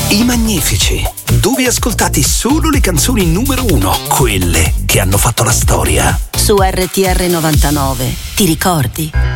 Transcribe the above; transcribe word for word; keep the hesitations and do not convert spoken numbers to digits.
I Magnifici, dove ascoltate solo le canzoni numero uno, quelle che hanno fatto la storia. Su R T R novantanove, ti ricordi?